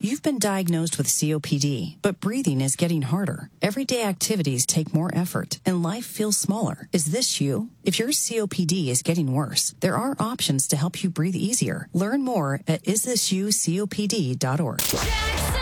You've been diagnosed with COPD, but breathing is getting harder. Everyday activities take more effort, and life feels smaller. Is this you? If your COPD is getting worse, there are options to help you breathe easier. Learn more at isthisyoucopd.org.